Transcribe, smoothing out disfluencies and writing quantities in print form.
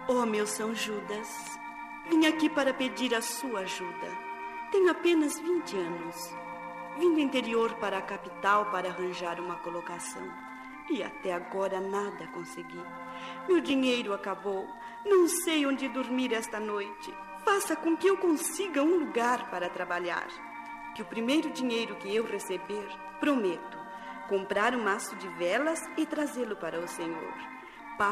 Oh, meu São Judas, vim aqui para pedir a sua ajuda. Tenho apenas 20 anos. Vim do interior para a capital para arranjar uma colocação. E até agora nada consegui. Meu dinheiro acabou. Não sei onde dormir esta noite. Faça com que eu consiga um lugar para trabalhar. Que o primeiro dinheiro que eu receber, prometo comprar um maço de velas e trazê-lo para o senhor.